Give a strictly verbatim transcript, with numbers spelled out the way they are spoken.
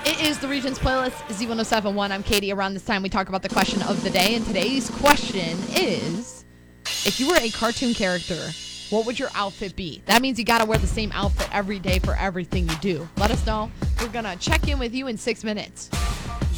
It is the Regions Playlist, Z one oh seven point one. I'm Katie. Around this time, we talk about the question of the day. And today's question is, if you were a cartoon character, what would your outfit be? That means you got to wear the same outfit every day for everything you do. Let us know. We're going to check in with you in six minutes.